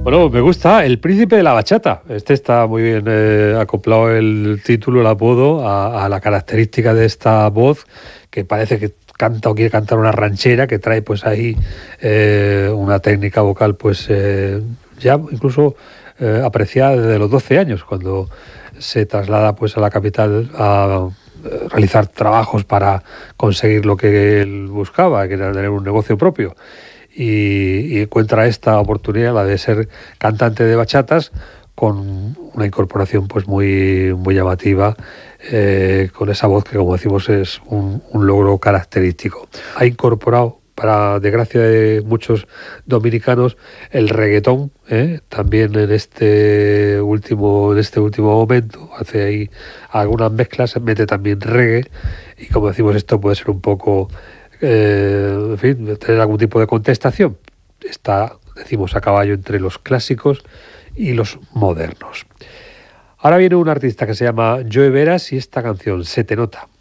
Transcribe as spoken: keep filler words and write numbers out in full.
Bueno, me gusta El Príncipe de la Bachata. Este está muy bien eh, acoplado el título, el apodo, a, a la característica de esta voz, que parece que canta o quiere cantar una ranchera, que trae pues ahí eh, una técnica vocal pues eh, ya incluso eh, apreciada desde los doce años, cuando se traslada pues a la capital a eh, realizar trabajos para conseguir lo que él buscaba, que era tener un negocio propio. Y, y encuentra esta oportunidad, la de ser cantante de bachatas, con una incorporación pues muy, muy llamativa, eh, con esa voz que, como decimos, es un, un logro característico. Ha incorporado, para desgracia de muchos dominicanos, el reggaetón, ¿eh? También en este último, en este último momento, hace ahí algunas mezclas, mete también reggae, y como decimos, esto puede ser un poco... Eh, en fin, tener algún tipo de contestación. Está, decimos, a caballo entre los clásicos y los modernos. Ahora viene un artista que se llama Joe Veras y esta canción, Se te nota.